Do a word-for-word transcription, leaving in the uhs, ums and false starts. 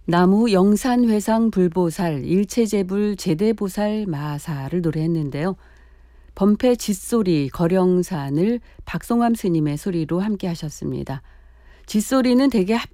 나무 영산회상 불보살 일체제불 제대보살 마사를 노래했는데요. 범패 짖소리 거령산을 박송암 스님의 소리로 함께 하셨습니다. 짖소리는 대개